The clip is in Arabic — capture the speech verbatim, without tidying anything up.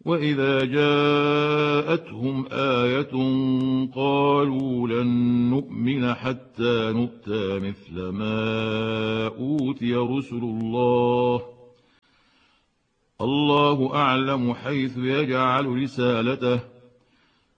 وإذا جاءتهم آية قالوا لن نؤمن حتى نؤتى مثل ما أوتي رسل الله الله أعلم حيث يجعل رسالته